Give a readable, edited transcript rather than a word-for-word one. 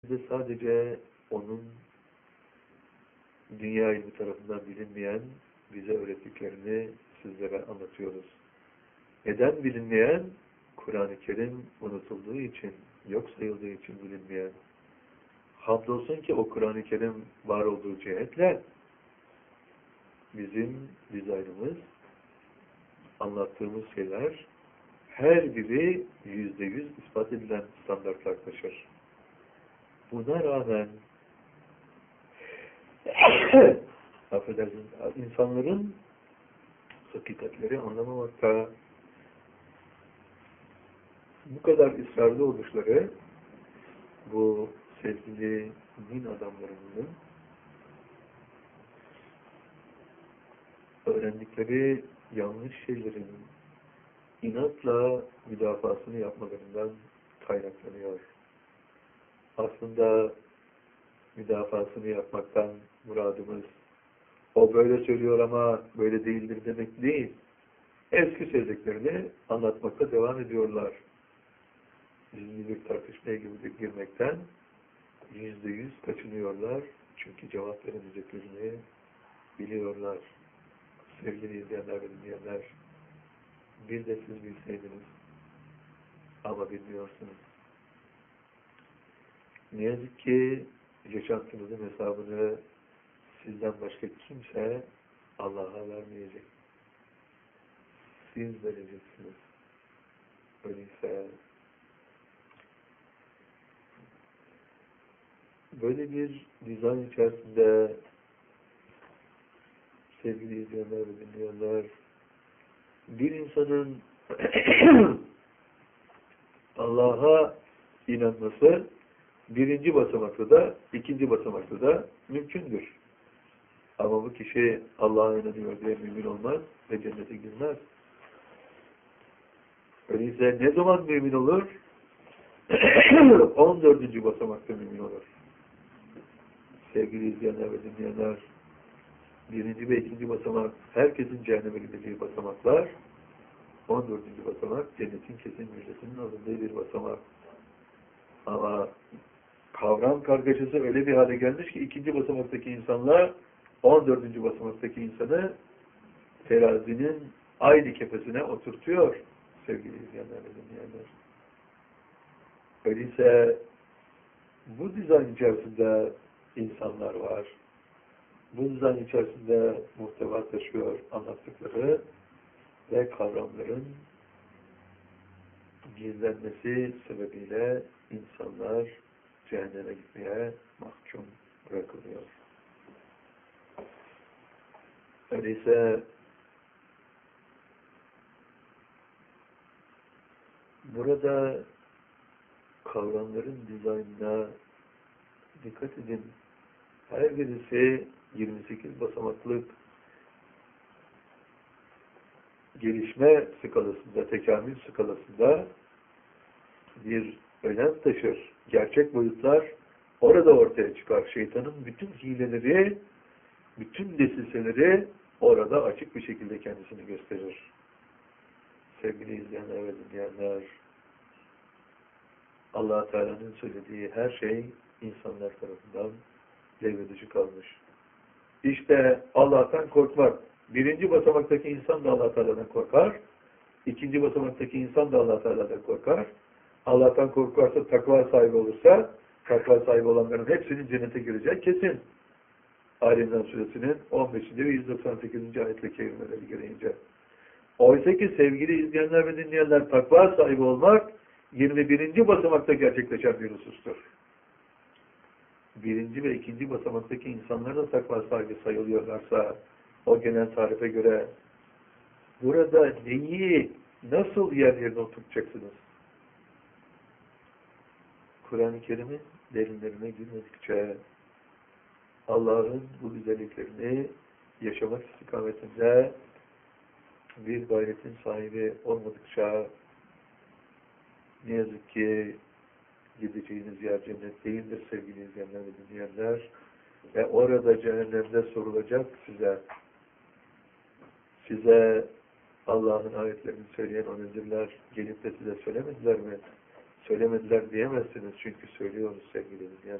Bize sadece onun dünya ilmi tarafından bilinmeyen bize öğrettiklerini sizlere anlatıyoruz. Neden bilinmeyen? Kur'an-ı Kerim unutulduğu için, yok sayıldığı için bilinmeyen. Hamdolsun ki o Kur'an-ı Kerim var olduğu cihetle bizim dizaynımız, anlattığımız şeyler her biri %100 ispat edilen standartlar taşır. Buna rağmen affedersiniz, insanların hakikatleri anlamamakta bu kadar ısrarlı oluşları bu sevgili din adamlarımızın öğrendikleri yanlış şeylerin inatla müdafasını yapmalarından kaynaklanıyor. Aslında müdafasını yapmaktan muradımız o böyle söylüyor ama böyle değildir demek değil. Eski söylediklerini anlatmakta devam ediyorlar. Bizim bir tartışmaya girmekten %100 kaçınıyorlar. Çünkü cevap veremeyeceklerini biliyorlar. Sevgili izleyenler ve dinleyenler, bir de siz bilseydiniz ama bilmiyorsunuz. Ne yazık ki yaşantınızın hesabını sizden başka kimse Allah'a vermeyecek. Siz vereceksiniz. Öyleyse böyle bir dizayn içerisinde sevgili izleyenler ve dinleyenler, bir insanın Allah'a inanması birinci basamakta da, ikinci basamakta da mümkündür. Ama bu kişi Allah'a inanıyor diye mümin olmaz ve cennete girmez. Öyleyse ne zaman mümin olur? 14. basamakta mümin olur. Sevgili izleyenler ve dinleyenler, birinci ve ikinci basamak, herkesin cehenneme gideceği basamaklar, 14. basamak, cennetin kesin müjdesinin alındığı bir basamak. Ama kavram kargaşası öyle bir hale gelmiş ki, ikinci basamaktaki insanlar, 14. basamaktaki insanı terazinin aynı kefesine oturtuyor, sevgili izleyenler ve dinleyenler. Öyleyse, bu dizayn içerisinde insanlar var. Bu dizayn içerisinde muhteva taşıyor anlattıkları ve kavramların gizlenmesi sebebiyle insanlar cehenneme gitmeye mahkum bırakılıyor. Öyleyse burada kavramların dizaynına dikkat edin. Her birisi 28 basamaklık gelişme skalasında, tekamül skalasında bir önem taşır. Gerçek boyutlar orada ortaya çıkar. Şeytanın bütün hileleri, bütün desiseleri orada açık bir şekilde kendisini gösterir. Sevgili izleyenler ve dinleyenler, Allah Teala'nın söylediği her şey insanlar tarafından devre dışı kalmış. İşte Allah'tan korkmak. Birinci basamaktaki insan da Allah Teala'dan korkar. İkinci basamaktaki insan da Allah Teala'dan korkar. Allah'tan korkarsa, takva sahibi olursa, takva sahibi olanların hepsinin cennete gireceği kesin. Ali İmran Suresinin 15. ve 198. ayet-i kerimeleri gereğince. Oysa ki sevgili izleyenler ve dinleyenler, takva sahibi olmak 21. basamakta gerçekleşen bir husustur. Birinci ve ikinci basamaktaki insanlar da takva sahibi sayılıyorlarsa, o genel tarife göre burada neyi, nasıl yerlerine oturtacaksınız? Kur'an-ı Kerim'in derinlerine girmedikçe Allah'ın bu güzelliklerini yaşamak istikametinde bir gayretin sahibi olmadıkça ne yazık ki gideceğiniz yer cennet değildir sevgili izleyenler ve dinleyenler. Ve orada cehennemde sorulacak size Allah'ın ayetlerini söyleyen o nedirler gelip de size söylemediler mi? söylemediler diyemezsiniz çünkü söylüyoruz sevgili dinleyenler.